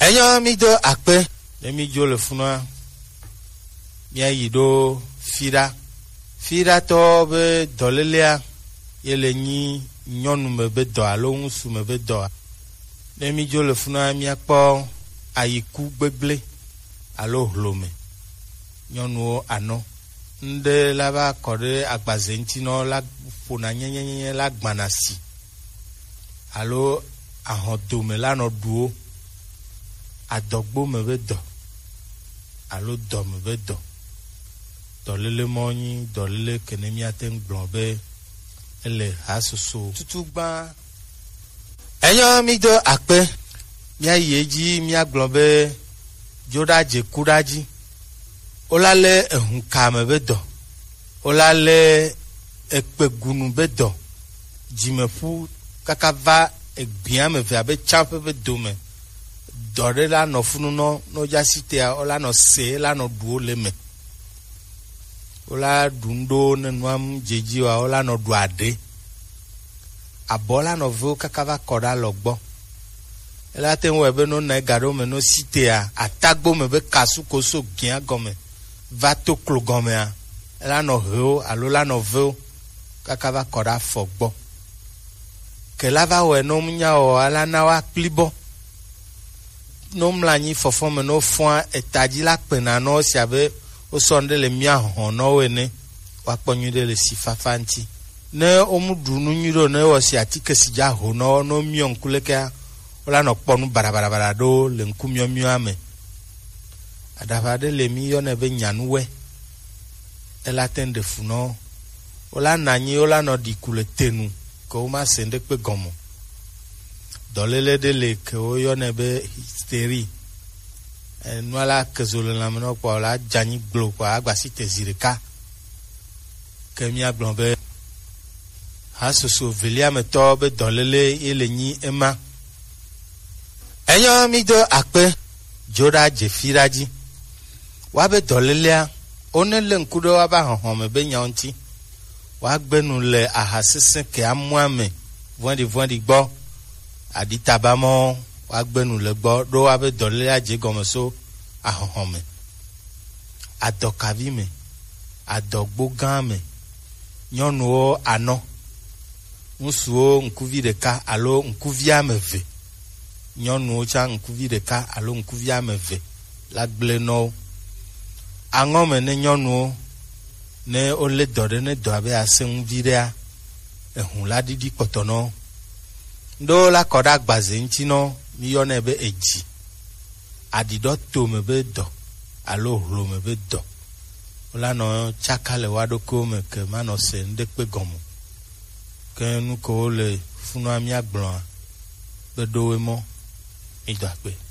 Enyo mi do akpe mi jo le funua mi ayi do fira to be dolelea yele nyi nyɔnu me be dɔ alo ŋusu me be dɔ ne mi jo le funua mi akpɔ ayiku gbegble alo hlome nyɔnuwo anɔ nde la va kɔ ɖe agbaze ŋuti nɔ la ƒona nyenyenye la gbana si alo ahɔdome la nɔ ɖuwo adɔgbo me be dɔ alo dɔ me be dɔ dɔlele mɔnyi dɔlele kene miate ŋgblɔ be ele hasoso tutu gbã enyo mi do akpe mia yi edzi mia gblɔ be dzodadze kuɖadzi wola le ehunka me be dɔ wola le ekpegunu be dɔ dzimeƒu kaka va egbia me vea be tsaƒe be dome dɔ ɖe la nɔ funu no dzasi tea wola nɔ se la nɔ ɖuwo le me wola ɖu ŋɖo ne nuam dzedzi wa wola nɔ ɖu aɖe abɔ la nɔ vewo kaka va kɔ ɖe alɔ gbɔ ela te ŋu ebe no na ga ɖo me no si tea atagbo me be kasu koso gia gɔme va to klo gɔmea ela nɔ hewo alo la nɔ vewo kaka va kɔ ɖe afɔ gbɔ ke la va wɔe no nya wɔ ala na wa kpli bɔ no mla anyi fɔfɔ me no fɔa etadzi la kpena no sia be wo sɔ ɖe le mia hɔn no ene wa kpɔ nyui ɖe le si fafa ŋti ne wo mu ɖu nu nyui ɖo ne wɔ si atike si dza ho no miɔ ŋku lekea wola nɔ kpɔ nu barabara ɖo le ŋku miɔmiɔa me aɖaʋa ɖe le mi yɔnɛ be nyanuwɛ ela te ɖe fu no wola na anyi wola nɔ ɖi ku le tenu ke wo ma se ɖe kpe gɔmɔ dɔlele ɖe le ke wo yɔnɛ be hysteri enua la kezo le lãme no kpɔ la dzanyi glo kpɔ agbasi te zi ɖeka ke miagblɔ be hasoso velia me tɔ be dɔlele ye le nyi ema enyo mi do akpe dzoɖa dzefi ɖa dzi wa be dɔlelea wone le ŋku ɖe woaba hɔhɔme be nyawo ŋuti woagbenu le aha sesẽ ke amua me vɔ̃ɖi gbɔ aɖitabamɔ woagbenu le gbɔ ɖo woabe dɔlelea dze gɔme so ahɔhɔme adɔkavi me adɔgbo gã me nyɔnuwo anɔ ŋutsuwo ŋkuvi ɖeka alo ŋkuvi ameve nyɔnuwo tsã ŋkuvi ɖeka alo ŋkuvi ameve la gble nɔwo aŋɔme ne nyɔnuwo ne wole dɔ ɖe ne dɔ abe ase ŋuvi ɖea ehu la ɖiɖi kpɔtɔnɔ ŋɖewo la kɔ ɖe agbaze ŋuti nɔ miyɔnɛ be edzi aɖiɖɔ tome be dɔ alo hlome be dɔ wola nɔ tsaka le wa ɖokuiwo me ke manɔ se ŋɖe kpe gɔme ke nu kewo le funua miagblɔa be ɖowoe mɔ idɔ akpe